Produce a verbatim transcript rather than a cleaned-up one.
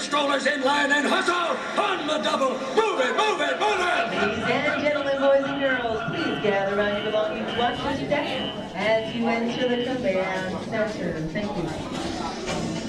strollers in line and hustle on the double. Move it, move it, move it! Ladies and gentlemen, boys and girls, please gather around your belongings. Watch your step as you enter the conveyor center. Thank you.